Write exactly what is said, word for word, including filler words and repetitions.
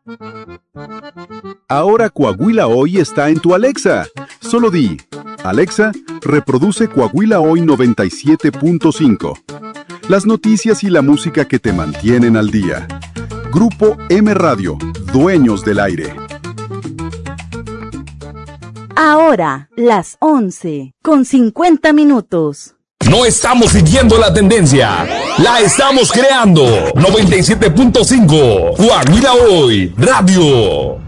Ahora Coahuila Hoy está en tu Alexa. Solo di, Alexa, reproduce Coahuila Hoy noventa y siete punto cinco. Las noticias y la música que te mantienen al día. Grupo M Radio, dueños del aire. Ahora, las once, con cincuenta minutos. No estamos siguiendo la tendencia, la estamos creando. noventa y siete punto cinco, Coahuila Hoy, Radio.